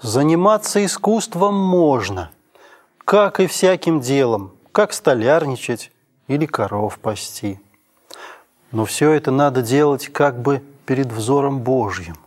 Заниматься искусством можно, как и всяким делом, как столярничать или коров пасти. Но все это надо делать как бы перед взором Божьим.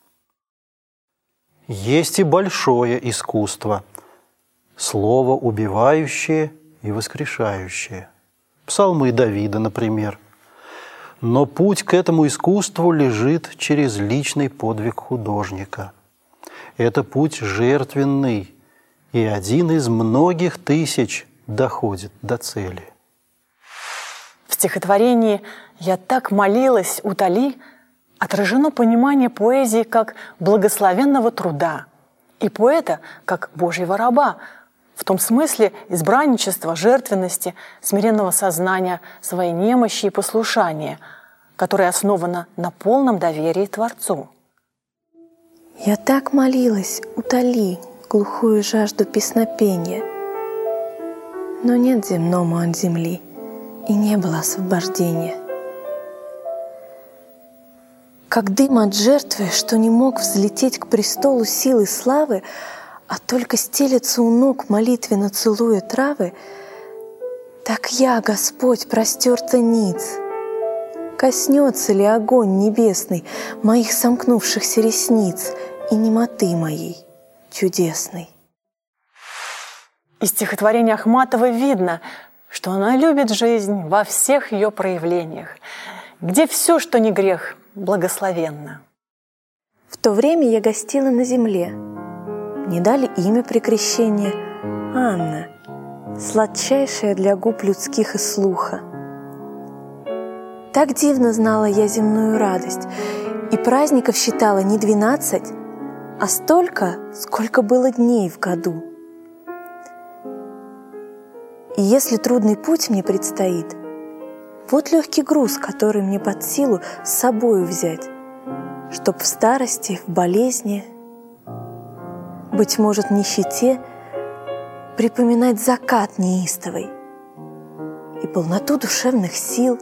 Есть и большое искусство, слово убивающее и воскрешающее. Псалмы Давида, например. Но путь к этому искусству лежит через личный подвиг художника. Это путь жертвенный, и один из многих тысяч доходит до цели. В стихотворении «Я так молилась, утоли» отражено понимание поэзии как благословенного труда и поэта как Божьего раба, в том смысле избранничества, жертвенности, смиренного сознания своей немощи и послушания, которое основано на полном доверии Творцу. Я так молилась, утоли глухую жажду песнопения, но нет земному от земли, и не было освобождения. Как дым от жертвы, что не мог взлететь к престолу силы славы, а только стелется у ног, молитвенно целуя травы, так я, Господь, простерта ниц. Коснется ли огонь небесный моих сомкнувшихся ресниц и немоты моей чудесной? Из стихотворения Ахматовой видно, что она любит жизнь во всех ее проявлениях, где все, что не грех, благословенно. В то время я гостила на земле. Мне дали имя при крещении Анна, сладчайшая для губ людских и слуха. Так дивно знала я земную радость, и праздников считала не 12, а столько, сколько было дней в году. И если трудный путь мне предстоит, вот легкий груз, который мне под силу с собою взять, чтоб в старости, в болезни, быть может, в нищете, припоминать закат неистовый и полноту душевных сил,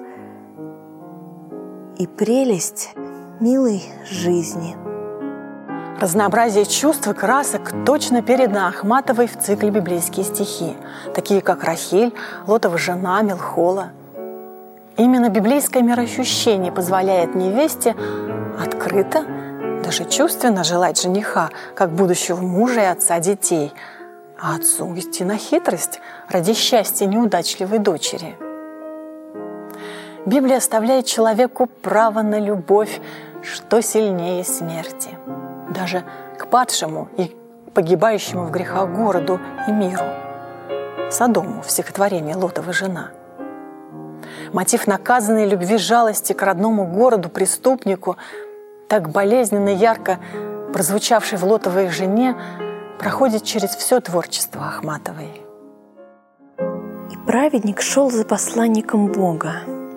и прелесть милой жизни. Разнообразие чувств и красок точно передано Ахматовой в цикле «Библейские стихи», такие как «Рахиль», «Лотова жена», «Мелхола». Именно библейское мироощущение позволяет невесте открыто, даже чувственно желать жениха, как будущего мужа и отца детей, а отцу идти на хитрость ради счастья неудачливой дочери. Библия оставляет человеку право на любовь, что сильнее смерти, даже к падшему и погибающему в грехах городу и миру, Содому в стихотворении «Лотова жена». Мотив наказанной любви жалости к родному городу, преступнику, так болезненно ярко прозвучавший в «Лотовой жене», проходит через все творчество Ахматовой. И праведник шел за посланником Бога,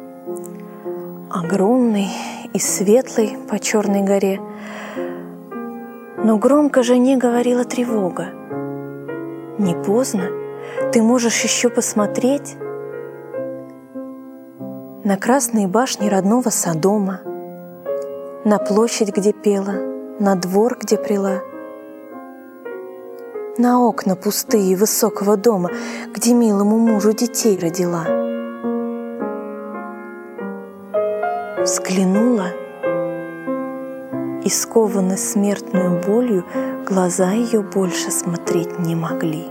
огромный и светлый по черной горе, но громко жене говорила тревога. Не поздно, ты можешь еще посмотреть на красные башни родного Содома, на площадь, где пела, на двор, где прила, на окна пустые высокого дома, где милому мужу детей родила. Взглянула, и скованы смертную болью, глаза ее больше смотреть не могли.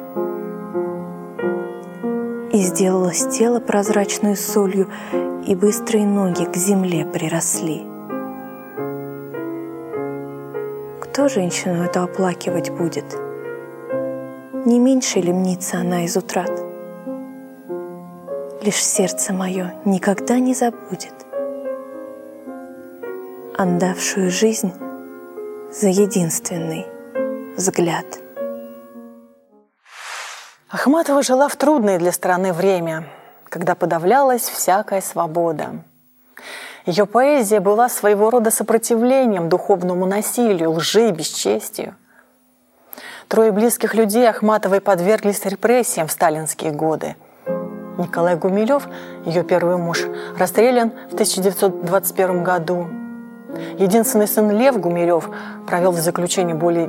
И сделалось тело прозрачную солью, и быстрые ноги к земле приросли. Кто женщину эту оплакивать будет? Не меньше ли мнится она из утрат? Лишь сердце мое никогда не забудет отдавшую жизнь за единственный взгляд. Ахматова жила в трудное для страны время, когда подавлялась всякая свобода. Ее поэзия была своего рода сопротивлением духовному насилию, лжи и бесчестию. Трое близких людей Ахматовой подверглись репрессиям в сталинские годы. Николай Гумилев, ее первый муж, расстрелян в 1921 году. Единственный сын Лев Гумилев провел в заключении более